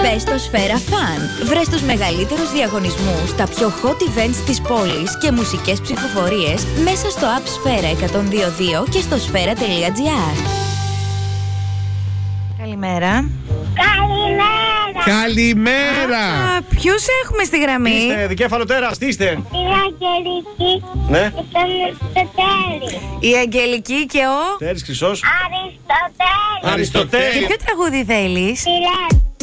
Μπες στο Σφαίρα Fun. Βρες τους μεγαλύτερους διαγωνισμούς, τα πιο hot events της πόλης και μουσικές ψηφοφορίες μέσα στο app Σφαίρα 102.2 και στο σφαίρα.gr. Καλημέρα. Καλημέρα! Ποιους έχουμε στη γραμμή? Είστε δικέφαλο τέρας, τι είστε? Η Αγγελική Ναι. και τον Αριστοτέλη. Η Αγγελική και ο... Τέρης Χρυσός. Αριστοτέλη. Και Αριστοτέλη. ποιο τραγούδι θέλεις? Φιλές.